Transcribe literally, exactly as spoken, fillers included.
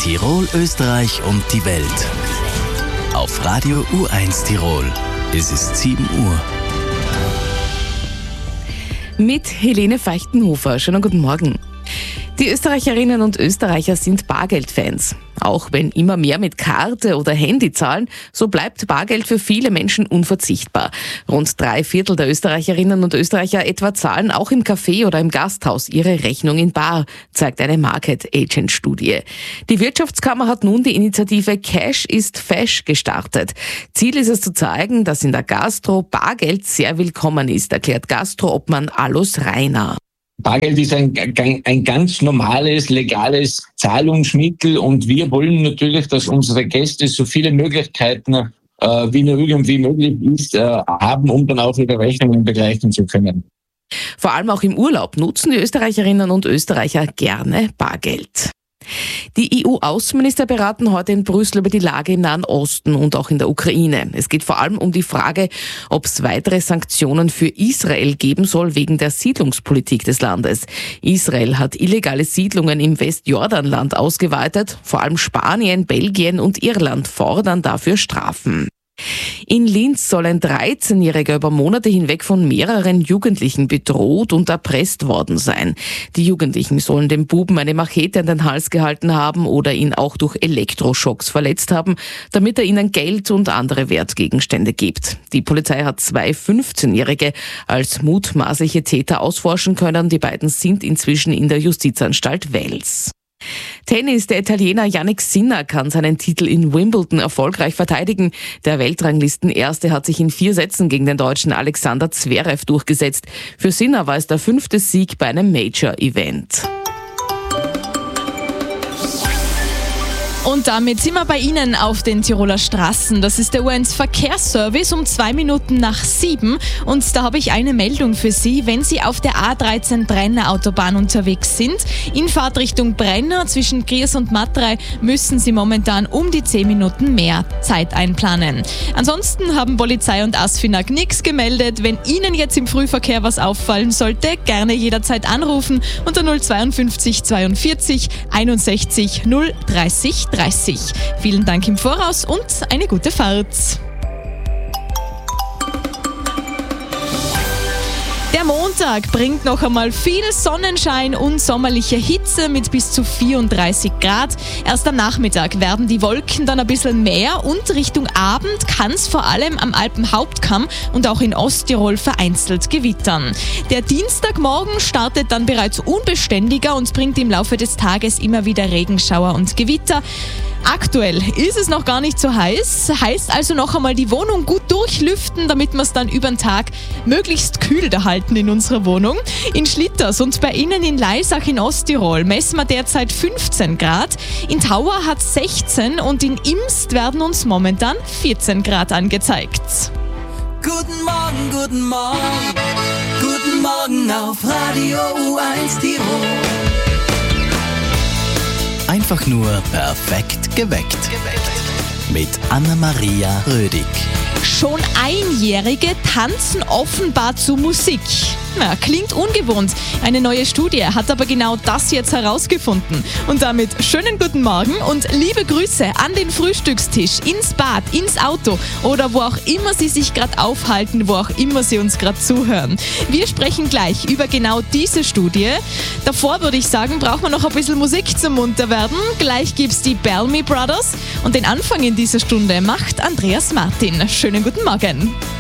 Tirol, Österreich und die Welt. Auf Radio U eins Tirol. Es ist sieben Uhr. Mit Helene Feichtenhofer. Schönen guten Morgen. Die Österreicherinnen und Österreicher sind Bargeldfans. Auch wenn immer mehr mit Karte oder Handy zahlen, so bleibt Bargeld für viele Menschen unverzichtbar. Rund drei Viertel der Österreicherinnen und Österreicher etwa zahlen auch im Café oder im Gasthaus ihre Rechnung in bar, zeigt eine Market Agent Studie. Die Wirtschaftskammer hat nun die Initiative Cash is Fesch gestartet. Ziel ist es zu zeigen, dass in der Gastro Bargeld sehr willkommen ist, erklärt Gastro-Obmann Alois Reiner. Bargeld ist ein, ein ganz normales, legales Zahlungsmittel und wir wollen natürlich, dass unsere Gäste so viele Möglichkeiten, äh, wie nur irgendwie möglich ist, äh, haben, um dann auch ihre Rechnungen begleichen zu können. Vor allem auch im Urlaub nutzen die Österreicherinnen und Österreicher gerne Bargeld. Die E U-Außenminister beraten heute in Brüssel über die Lage im Nahen Osten und auch in der Ukraine. Es geht vor allem um die Frage, ob es weitere Sanktionen für Israel geben soll wegen der Siedlungspolitik des Landes. Israel hat illegale Siedlungen im Westjordanland ausgeweitet. Vor allem Spanien, Belgien und Irland fordern dafür Strafen. In Linz soll ein dreizehnjähriger über Monate hinweg von mehreren Jugendlichen bedroht und erpresst worden sein. Die Jugendlichen sollen dem Buben eine Machete an den Hals gehalten haben oder ihn auch durch Elektroschocks verletzt haben, damit er ihnen Geld und andere Wertgegenstände gibt. Die Polizei hat zwei fünfzehnjährige als mutmaßliche Täter ausforschen können. Die beiden sind inzwischen in der Justizanstalt Wels. Tennis, der Italiener Jannik Sinner kann seinen Titel in Wimbledon erfolgreich verteidigen. Der Weltranglistenerste hat sich in vier Sätzen gegen den Deutschen Alexander Zverev durchgesetzt. Für Sinner war es der fünfte Sieg bei einem Major-Event. Und damit sind wir bei Ihnen auf den Tiroler Straßen. Das ist der U eins Verkehrsservice um zwei Minuten nach sieben. Und da habe ich eine Meldung für Sie. Wenn Sie auf der A dreizehn Brenner Autobahn unterwegs sind, in Fahrtrichtung Brenner zwischen Griers und Matrei, müssen Sie momentan um die zehn Minuten mehr Zeit einplanen. Ansonsten haben Polizei und ASFINAG nichts gemeldet. Wenn Ihnen jetzt im Frühverkehr was auffallen sollte, gerne jederzeit anrufen unter null zweiundfünfzig zweiundvierzig einundsechzig null dreißig dreißig. Vielen Dank im Voraus und eine gute Fahrt. Der Montag bringt noch einmal viel Sonnenschein und sommerliche Hitze mit bis zu vierunddreißig Grad. Erst am Nachmittag werden die Wolken dann ein bisschen mehr und Richtung Abend kann es vor allem am Alpenhauptkamm und auch in Osttirol vereinzelt gewittern. Der Dienstagmorgen startet dann bereits unbeständiger und bringt im Laufe des Tages immer wieder Regenschauer und Gewitter. Aktuell ist es noch gar nicht so heiß, heißt also noch einmal die Wohnung gut durchlüften, damit wir es dann über den Tag möglichst kühl erhalten in unserer Wohnung. In Schlitters und bei Ihnen in Leisach in Osttirol messen wir derzeit fünfzehn Grad, in Tauer hat sechzehn und in Imst werden uns momentan vierzehn Grad angezeigt. Guten Morgen, guten Morgen, guten Morgen auf Radio U eins Tirol. Einfach nur perfekt geweckt. Mit Anna-Maria Rödig. Schon Einjährige tanzen offenbar zu Musik. Ja, klingt ungewohnt. Eine neue Studie hat aber genau das jetzt herausgefunden. Und damit schönen guten Morgen und liebe Grüße an den Frühstückstisch, ins Bad, ins Auto oder wo auch immer Sie sich gerade aufhalten, wo auch immer Sie uns gerade zuhören. Wir sprechen gleich über genau diese Studie. Davor würde ich sagen, braucht man noch ein bisschen Musik zum Munterwerden. Gleich gibt's die Bellamy Brothers und den Anfang in dieser Stunde macht Andreas Martin. Schönen guten Morgen.